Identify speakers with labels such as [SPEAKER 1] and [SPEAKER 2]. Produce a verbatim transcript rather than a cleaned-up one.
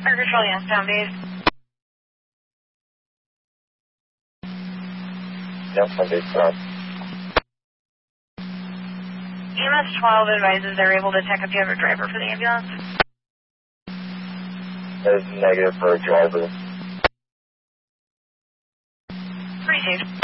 [SPEAKER 1] Fire Control, yes, down base.
[SPEAKER 2] Yep, on base ground.
[SPEAKER 1] E M S twelve advises they're able to check if you have a driver for the ambulance.
[SPEAKER 2] That is negative for a driver.
[SPEAKER 1] Pretty safe.